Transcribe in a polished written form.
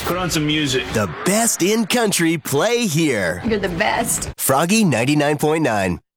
Put on some music. The best in country play here. You're the best. Froggy 99.9.